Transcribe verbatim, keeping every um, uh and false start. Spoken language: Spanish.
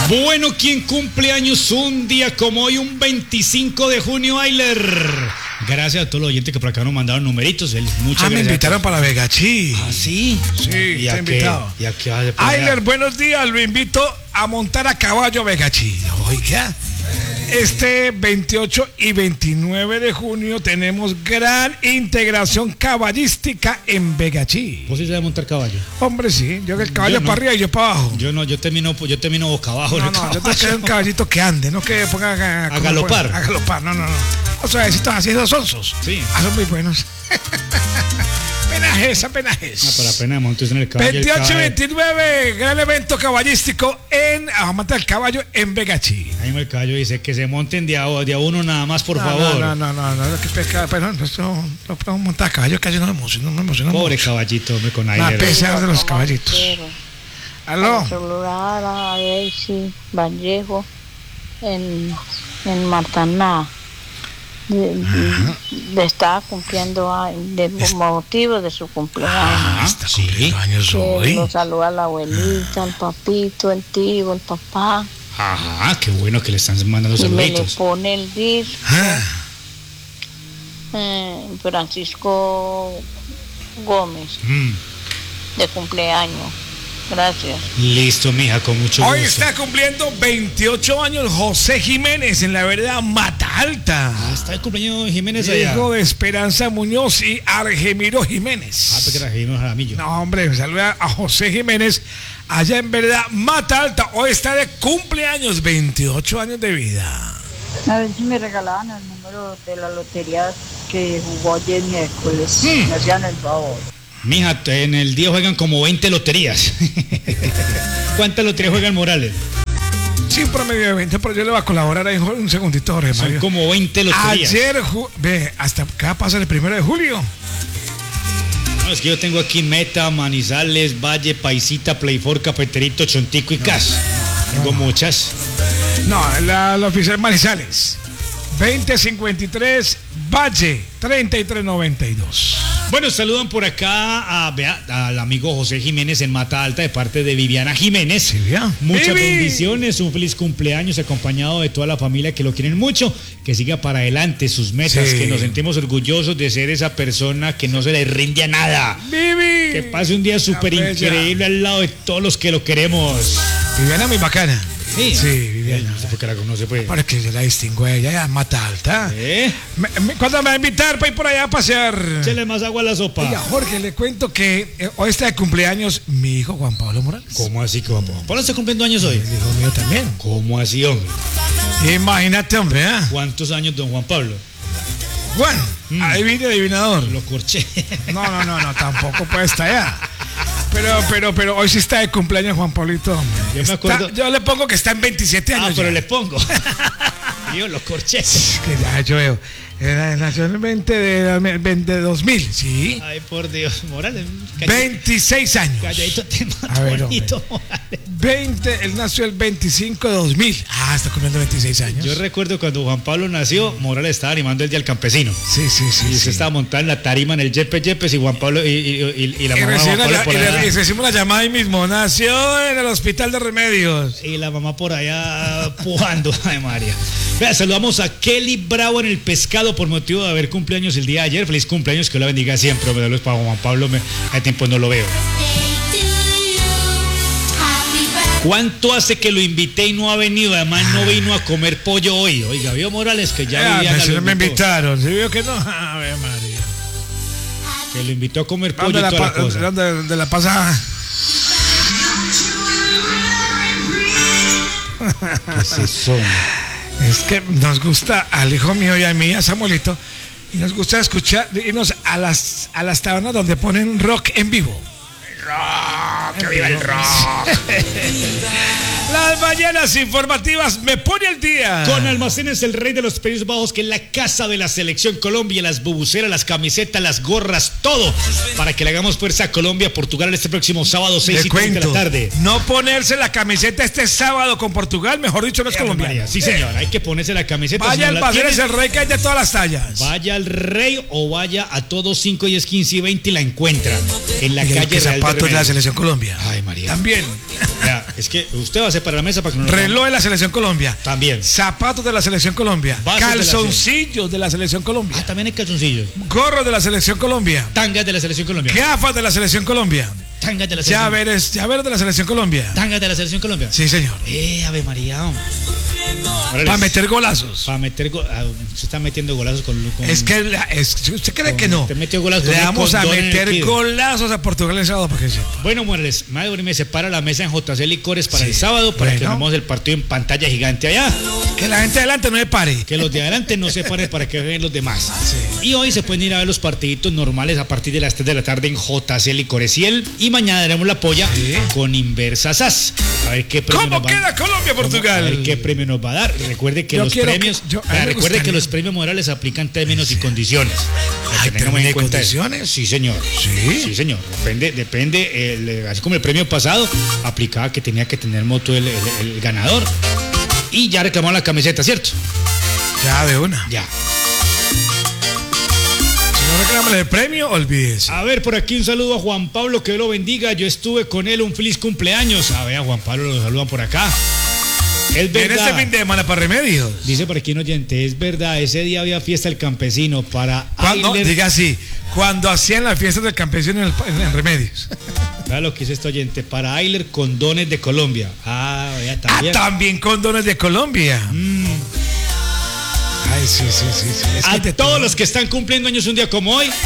Bueno, ¿quién cumple años un día como hoy, un veinticinco de junio, Ayler? Gracias a todos los oyentes que por acá nos mandaron numeritos. Muchas ah, gracias. me invitaron para Vegachí. ¿Ah, sí? Sí, ¿Y te a he qué? invitado. ¿Y a qué vas a poner? Ayler, buenos días. Lo invito a montar a caballo a Vegachí. Oiga. Este veintiocho y veintinueve de junio tenemos gran integración caballística en Vegachí. ¿Vos sí sabes montar caballo? Hombre, sí. Yo el caballo no. para arriba y yo para abajo. Yo no, yo termino, yo termino boca abajo. No, en el no, yo caballo. tengo que un caballito que ande, no que ponga a, A galopar. A galopar, no, no, no. O sea, estos así, esos sonsos. Sí. Ah, son muy buenos. Penajes, apenajes. Ah, para apenas montes en el caballo. veintiocho y veintinueve, gran evento caballístico en Amante del Caballo en Vegachí. Ahí el caballo dice que se monten de a, de a uno nada más, por no, favor. No, no, no, no, no, que pesca, pero no, no, no podemos montar a caballo, casi no me emociona, no me emociona. Pobre mucho. caballito, hombre, con La aire. pesar de los caballitos. Aló. Saludar a Daisy Vallejo en, en Martaná. De, de está cumpliendo años, de motivo de su cumpleaños. Ah, está cumpliendo años Que hoy. lo saluda la abuelita, el papito, el tío, el papá. Ajá, qué bueno que le están mandando Y me le saluditos. pone el disco. Ah, eh, Francisco Gómez, Mm, de cumpleaños. Gracias. listo, mija, con mucho gusto. hoy está cumpliendo veintiocho años José Jiménez en la vereda Mata Alta. Ah, está el cumpleaños de Jiménez allá. Hijo de Esperanza Muñoz y Argemiro Jiménez. Ah, porque era Jiménez Jaramillo. No, hombre, saluda a José Jiménez allá en vereda Mata Alta. Hoy está de cumpleaños, veintiocho años de vida. A ver si me regalaban el número de la lotería que jugó ayer miércoles. Mm. Me hacían el favor. Mija, en el día juegan como veinte loterías. ¿Cuántas loterías juegan Morales? Sí, un promedio de veinte, pero yo le voy a colaborar ahí un segundito, Jorge Son Mario. como veinte loterías. Ayer, ju- ve, hasta acá pasa el primero de julio. No, es que yo tengo aquí Meta, Manizales, Valle, Paisita, Playfor, Cafeterito, Chontico y Cas. Tengo muchas. No, la, la oficial Manizales. veinte cincuenta y tres, Valle, treinta y tres noventa y dos. Bueno, saludan por acá a, vea, al amigo José Jiménez en Mata Alta de parte de Viviana Jiménez. Sí, vea. Muchas Vivi. bendiciones, un feliz cumpleaños acompañado de toda la familia que lo quieren mucho, que siga para adelante sus metas, Sí. que nos sentimos orgullosos de ser esa persona que no se le rinde a nada. Vivi. Que pase un día súper bella. increíble al lado de todos los que lo queremos. Viviana muy bacana. Sí, Sí, Viviana. No sé por qué la conoce, pues. Para que yo la distingo a ella, ya Mata Alta. ¿Eh? Me- me- ¿Cuándo me va a invitar para ir por allá a pasear? Échale más agua a la sopa. Oiga, Jorge, le cuento que eh, hoy está de cumpleaños mi hijo Juan Pablo Morales. ¿Cómo así que Juan Pablo está cumpliendo años hoy? El hijo mío también. ¿Cómo así, hombre? Imagínate, hombre, ¿eh? ¿Cuántos años, don Juan Pablo? Juan, Mm. adivine, adivinador. Lo corché. No, no, no, no, tampoco puede estar allá. Pero, pero, pero hoy sí está de cumpleaños Juan Pablito. hombre. Yo me Está- acuerdo- yo le pongo que está en veintisiete años. Ah, pero ya. le pongo. Yo lo corché. Que ya yo veo. Era nació en el veinte de, de dos mil, ¿sí? Ay, por Dios, Morales. call- veintiséis años. Calladito te mato, A ver, bonito, Morales. veinte, él nació el veinticinco de dos mil. Ah, está cumpliendo veintiséis años. Yo recuerdo cuando Juan Pablo nació, Morales estaba animando el día al campesino. Sí, sí, sí. Y sí. usted estaba montada en la tarima en el Yepe Yepes y Juan Pablo y, y, y- y la Y mamá de recién Juan Pablo allá- por y le- allá. y recibimos la llamada ahí mismo. Nació en el hospital de Remedios. Y la mamá por allá pujando, ay María. Vea, saludamos a Kelly Bravo en el pescado por motivo de haber cumpleaños el día de ayer. Feliz cumpleaños, que la bendiga siempre. Me da para Juan Pablo, me, hace tiempo no lo veo. ¿Cuánto hace que lo invité y no ha venido? Además no vino a comer pollo hoy. Oiga, vio Morales que ya Ah, Viviana pues, lo me invitó. invitaron. ¿Sí vio que no? A ver, María. Que lo invitó a comer pollo ¿Dónde y la, toda la pa- cosa. dónde- dónde la pasada? ¿Qué es eso? Es que nos gusta al hijo mío y a mí, a Samuelito, y nos gusta escuchar, irnos a las, a las tabernas donde ponen rock en vivo. Rock, que viva el rock. Las mañanas informativas me pone el día. Con Almacenes El Rey de los Precios Bajos, que es la casa de la Selección Colombia, las bubuceras, las camisetas, las gorras, todo, para que le hagamos fuerza a Colombia, Portugal este próximo sábado, seis Te y treinta de cuento, la tarde. no ponerse la camiseta este sábado con Portugal, mejor dicho, no es Ave colombiano. María, sí, señor, hay que ponerse la camiseta. Vaya si no al la Almacenes tiene, El Rey, que hay de todas las tallas. vaya al Rey o vaya a todos cinco, diez, quince y veinte y la encuentra en la Y el calle que Real de zapatos de la Remedios. Selección Colombia. Ay, María. También. Vea, es que usted va a ser para la mesa para que no nos Reloj de la Selección Colombia. También. Zapatos de la Selección Colombia. Bases de la Calzoncillos de la Selección Colombia. Ah, también hay calzoncillos. Gorros de la Selección Colombia. Tangas de la selección Colombia. Gafas de la Selección Colombia. Tangas de la selección. Llaveres, llaveros de la Selección Colombia. Tangas de la selección Colombia. Sí, señor. Eh, Ave María. Para meter golazos. Para meter go ah, se está metiendo golazos con, con Es que la- es- ¿usted cree con- que no? te metió golazos Le con el vamos a condón en el meter kido. golazos a Portugal el sábado para que sepa. Bueno, Morales, Madre me separa la mesa en J C Licores para el sábado para bueno. que veamos el partido en pantalla gigante allá. Que la gente de adelante no me pare. Que los de adelante no se paren para que vean los demás. Y hoy se pueden ir a ver los partiditos normales a partir de las tres de la tarde en J C Licores y el y mañana daremos la polla Sí. con Inversa S A S. A ver qué premio ¿Cómo nos va- queda Colombia-Portugal? A ver qué premio nos va a dar. Recuerde que Yo los quiero premios, que- yo- a mí vea, me recuerde que gustaría- los premios morales aplican términos y condiciones. Para Ay, que tengamos ¿términos en y cuenta eso. condiciones? Sí, señor. ¿Sí? Sí, señor. Depende, depende. el- así como el premio pasado aplicaba que tenía que tener moto el, el- el ganador. Y ya reclamó la camiseta, ¿cierto? Ya, de una. Ya. Si no reclaman el premio, olvídese. A ver, por aquí un saludo a Juan Pablo, que Dios lo bendiga. Yo estuve con él, un feliz cumpleaños. A ver, a Juan Pablo lo saludan por acá. Es En verdad. este fin de semana para remedios. Dice por aquí un oyente, es verdad, ese día había fiesta del campesino para Cuando, Ayler. diga así, cuando hacían las fiestas del campesino en, el- en- en remedios. Vea lo que dice este oyente, para Ayler Condones de Colombia. Ah, vea, Ah, también. también condones de Colombia. Ay, sí, sí, sí. sí. Es que A de todos todo. los que están cumpliendo años un día como hoy,